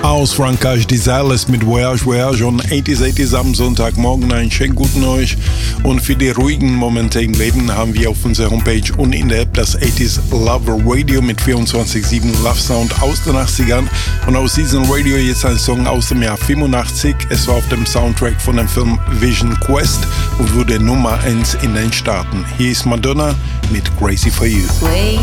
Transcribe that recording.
Aus Frankreich, Desireless mit Voyage Voyage und 80s am Sonntagmorgen. Einen schönen guten euch. Und für die ruhigen Momente im Leben haben wir auf unserer Homepage und in der App das 80s Lover Radio mit 24/7 Love Sound aus den 80ern. Und aus diesem Radio jetzt ein Song aus dem Jahr 85. Es war auf dem Soundtrack von dem Film Vision Quest und wurde Nummer 1 in den Staaten. Hier ist Madonna mit Crazy for You.